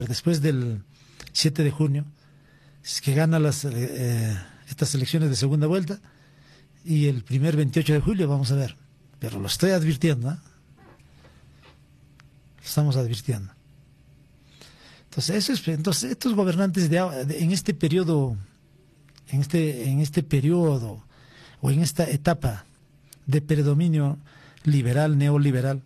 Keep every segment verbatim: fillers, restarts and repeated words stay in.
después del siete de junio, es que gana las, eh, estas elecciones de segunda vuelta, y el primer veintiocho de julio vamos a ver. Pero lo estoy advirtiendo, ¿eh? Lo estamos advirtiendo. Entonces, eso es, entonces estos gobernantes de, de, en este periodo, en este, en este periodo, o en esta etapa de predominio liberal, neoliberal,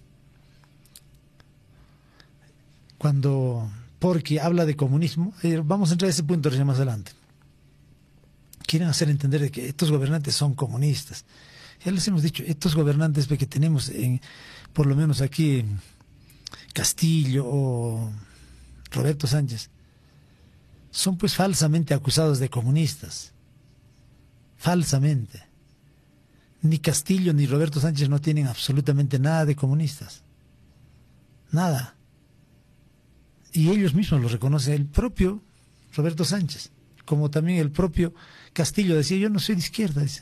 cuando Porky habla de comunismo, eh, vamos a entrar a ese punto más adelante, quieren hacer entender de que estos gobernantes son comunistas. Ya les hemos dicho, estos gobernantes que tenemos, en, por lo menos aquí en Castillo o Roberto Sánchez, son pues falsamente acusados de comunistas. Falsamente. Ni Castillo ni Roberto Sánchez no tienen absolutamente nada de comunistas. Nada. Y ellos mismos lo reconocen, el propio Roberto Sánchez, como también el propio Castillo decía, yo no soy de izquierda, dice.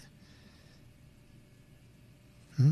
¿Mm?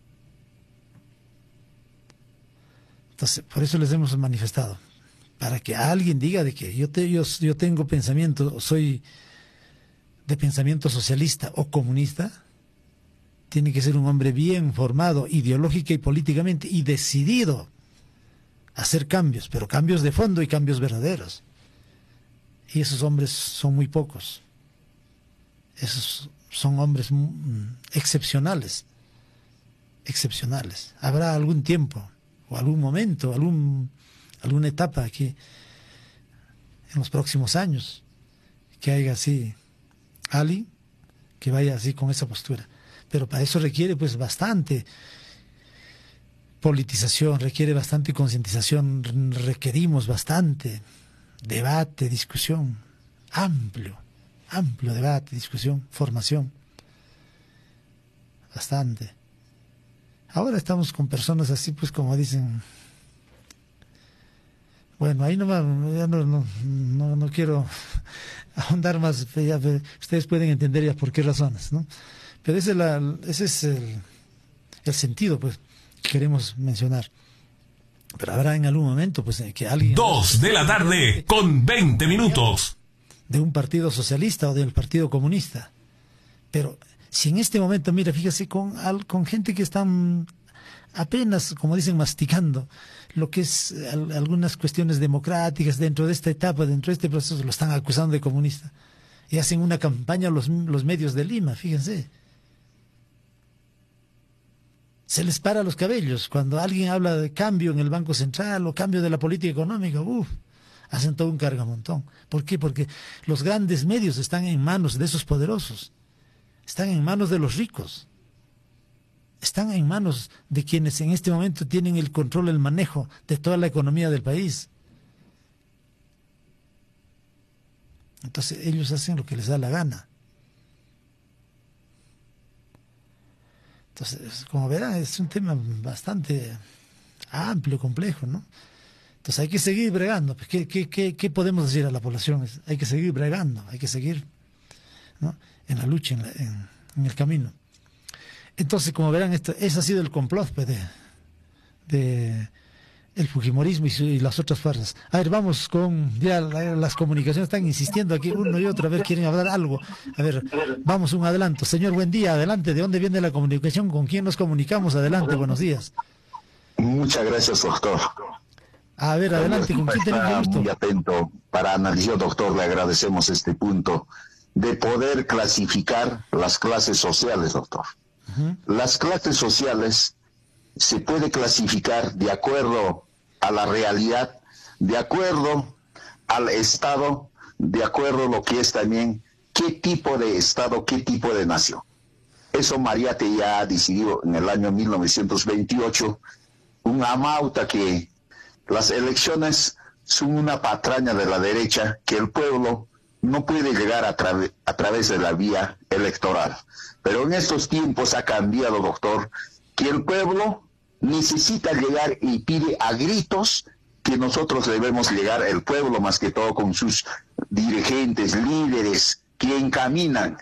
Entonces, por eso les hemos manifestado, para que alguien diga de que yo, te, yo, yo tengo pensamiento, soy de pensamiento socialista o comunista, tiene que ser un hombre bien formado ideológica y políticamente y decidido a hacer cambios, pero cambios de fondo y cambios verdaderos. Y esos hombres son muy pocos. Esos son hombres excepcionales. Excepcionales. Habrá algún tiempo o algún momento, algún, alguna etapa aquí en los próximos años que haya así alguien que vaya así con esa postura. Pero para eso requiere pues bastante politización, requiere bastante concientización, requerimos bastante debate, discusión, amplio, amplio debate, discusión, formación, bastante. Ahora estamos con personas así, pues como dicen, bueno, ahí no, ya no, no, no, no quiero ahondar más, ya, ustedes pueden entender ya por qué razones, ¿no? Pero ese es, la, ese es el, el sentido, pues, que queremos mencionar. Pero habrá en algún momento, pues, que alguien... Dos de la tarde, con veinte minutos. De un partido socialista o del partido comunista. Pero si en este momento, mira, fíjese, con, con gente que están apenas, como dicen, masticando lo que es algunas cuestiones democráticas dentro de esta etapa, dentro de este proceso, lo están acusando de comunista. Y hacen una campaña los, los medios de Lima, fíjense. Se les para los cabellos cuando alguien habla de cambio en el Banco Central o cambio de la política económica. Uf, hacen todo un cargamontón. ¿Por qué? Porque los grandes medios están en manos de esos poderosos, están en manos de los ricos, están en manos de quienes en este momento tienen el control, el manejo de toda la economía del país. Entonces ellos hacen lo que les da la gana. Entonces, como verán, es un tema bastante amplio, complejo, ¿no? Entonces hay que seguir bregando. Pues, ¿qué, qué, qué, ¿Qué podemos decir a la población? Hay que seguir bregando, hay que seguir, ¿no?, en la lucha, en, la, en, en el camino. Entonces, como verán, esto, ese ha sido el complot, pues, de, de el fujimorismo y, su, y las otras fuerzas. A ver, vamos con, ya la, las comunicaciones están insistiendo aquí uno y otro, a ver, quieren hablar algo. A ver, vamos un adelanto. Señor, buen día, adelante. ¿De dónde viene la comunicación? ¿Con quién nos comunicamos? Adelante, buenos días. Muchas gracias, doctor. A ver, adelante, ¿con quién tenemos el gusto? Muy atento para analizar, doctor, le agradecemos este punto de poder clasificar las clases sociales, doctor. Uh-huh. Las clases sociales se puede clasificar de acuerdo a la realidad, de acuerdo al Estado, de acuerdo a lo que es también qué tipo de Estado, qué tipo de nación. Eso Mariate ya ha decidido en el año mil novecientos veintiocho, una amauta que las elecciones son una patraña de la derecha que el pueblo no puede llegar a, tra a través de la vía electoral. Pero en estos tiempos ha cambiado, doctor, que el pueblo necesita llegar y pide a gritos que nosotros debemos llegar, el pueblo más que todo con sus dirigentes, líderes que encaminan.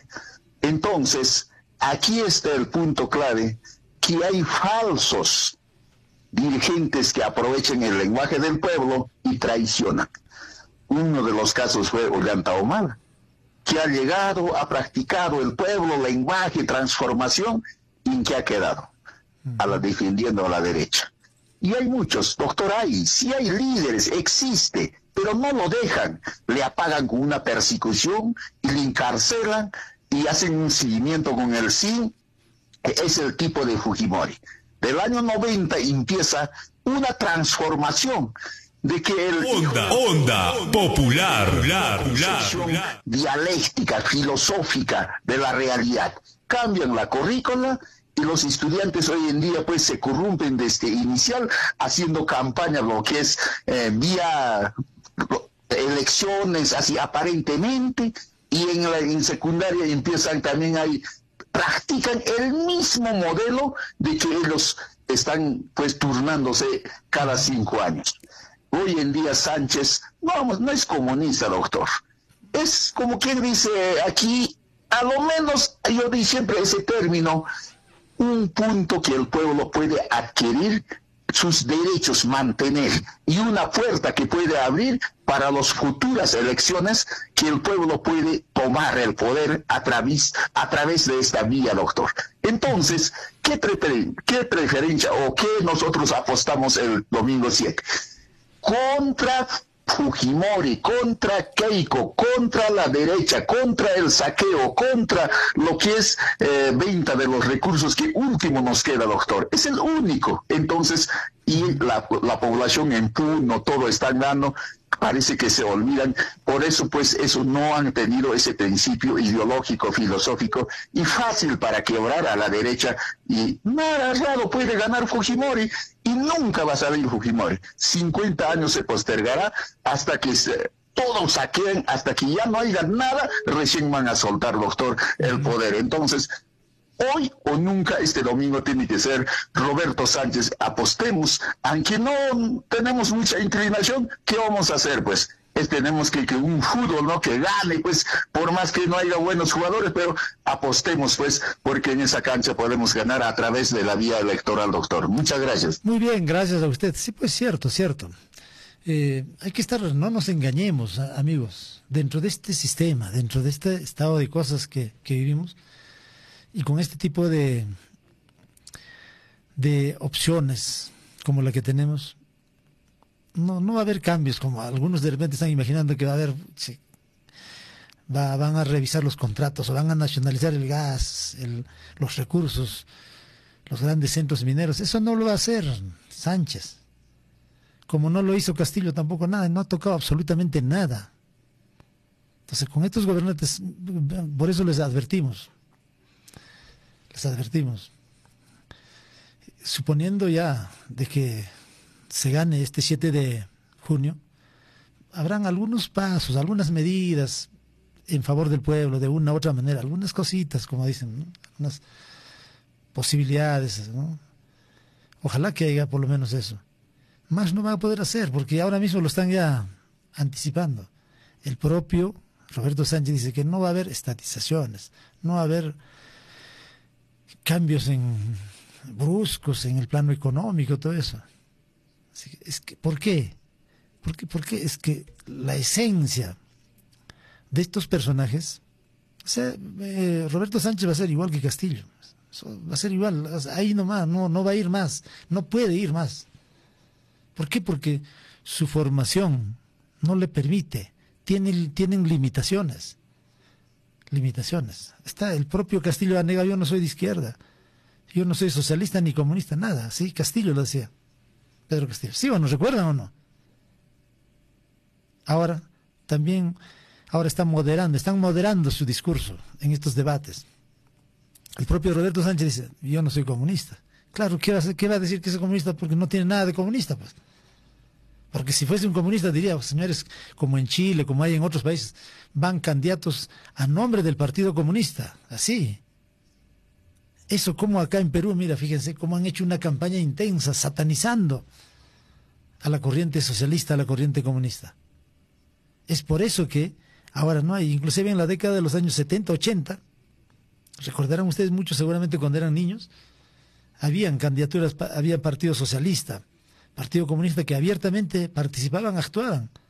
Entonces, aquí está el punto clave, que hay falsos dirigentes que aprovechan el lenguaje del pueblo y traicionan. Uno de los casos fue Ollanta Humala, que ha llegado, ha practicado el pueblo, lenguaje, transformación, y en qué ha quedado, a la defendiendo a la derecha. Y hay muchos, doctor, hay, sí hay líderes, existe, pero no lo dejan, le apagan con una persecución y le encarcelan y hacen un seguimiento con el S I N. Es el tipo de Fujimori. Del año noventa empieza una transformación de que el onda, onda popular, popular, popular, dialéctica, filosófica de la realidad. Cambian la currícula y los estudiantes hoy en día pues se corrompen desde inicial haciendo campaña, lo que es eh, vía elecciones así aparentemente, y en la en secundaria empiezan también ahí, practican el mismo modelo de que ellos están pues turnándose cada cinco años. Hoy en día Sánchez, vamos, no es comunista, doctor. Es como quien dice aquí, a lo menos, yo di siempre ese término, un punto que el pueblo puede adquirir, sus derechos mantener, y una puerta que puede abrir para las futuras elecciones, que el pueblo puede tomar el poder a través, a través de esta vía, doctor. Entonces, ¿qué, prefer qué preferencia o qué nosotros apostamos el domingo siete? Contra Fujimori, contra Keiko, contra la derecha, contra el saqueo, contra lo que es eh, venta de los recursos, que último nos queda, doctor. Es el único. Entonces, y la, la población en Puno, todo están dando, parece que se olvidan. Por eso, pues, eso no han tenido ese principio ideológico, filosófico, y fácil para quebrar a la derecha. Y nada raro, puede ganar Fujimori, y nunca va a salir Fujimori. cincuenta años se postergará hasta que se, todos saqueen, hasta que ya no haya nada, recién van a soltar, doctor, el poder. Entonces, hoy o nunca, este domingo tiene que ser Roberto Sánchez. Apostemos, aunque no tenemos mucha inclinación, ¿qué vamos a hacer? Pues es, tenemos que, que un fútbol, ¿no?, que gane, pues, por más que no haya buenos jugadores, pero apostemos, pues, porque en esa cancha podemos ganar a través de la vía electoral, doctor. Muchas gracias. Muy bien, gracias a usted. Sí, pues cierto, cierto. Eh, hay que estar, no nos engañemos, amigos, dentro de este sistema, dentro de este estado de cosas que, que vivimos, y con este tipo de, de opciones como la que tenemos, no, no va a haber cambios, como algunos de repente están imaginando que va a haber, sí, va, van a revisar los contratos o van a nacionalizar el gas, el, los recursos, los grandes centros mineros. Eso no lo va a hacer Sánchez. Como no lo hizo Castillo tampoco nada, no ha tocado absolutamente nada. Entonces, con estos gobernantes, por eso les advertimos. Les advertimos, suponiendo ya de que se gane este siete de junio, habrán algunos pasos, algunas medidas en favor del pueblo, de una u otra manera, algunas cositas, como dicen, ¿no?, algunas posibilidades, ¿no? Ojalá que haya por lo menos eso. Más no va a poder hacer, porque ahora mismo lo están ya anticipando. El propio Roberto Sánchez dice que no va a haber estatizaciones, no va a haber cambios en bruscos en el plano económico, todo eso. Así que, es que, ¿por qué? ¿Por qué? Porque es que la esencia de estos personajes, o sea, eh, Roberto Sánchez va a ser igual que Castillo, va a ser igual, o sea, ahí nomás, no, no va a ir más, no puede ir más. ¿Por qué? Porque su formación no le permite, tiene, tienen limitaciones. Limitaciones. Está el propio Castillo ha negado, yo no soy de izquierda, yo no soy socialista ni comunista, nada. Sí, Castillo lo decía, Pedro Castillo. ¿Sí o no? ¿Recuerdan o no? Ahora, también, ahora están moderando, están moderando su discurso en estos debates. El propio Roberto Sánchez dice, yo no soy comunista. Claro, ¿qué va a, hacer, qué va a decir que es comunista? Porque no tiene nada de comunista, pues. Porque si fuese un comunista diría, señores, como en Chile, como hay en otros países, van candidatos a nombre del Partido Comunista, así. Eso como acá en Perú, mira, fíjense cómo han hecho una campaña intensa, satanizando a la corriente socialista, a la corriente comunista. Es por eso que ahora no hay, inclusive en la década de los años setenta, ochenta, recordarán ustedes mucho seguramente cuando eran niños, habían candidaturas, había Partido Socialista, Partido Comunista que abiertamente participaban, actuaban.